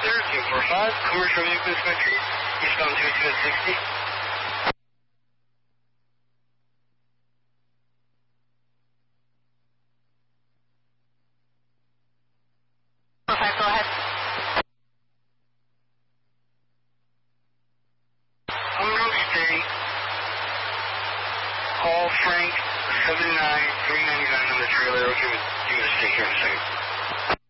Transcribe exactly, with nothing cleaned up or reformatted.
two four five, commercial vehicle inspector, eastbound two two sixty. four five, go ahead. On Road State, call Frank seven nine three nine nine on the trailer. I'll give it, give it a stick here in a second.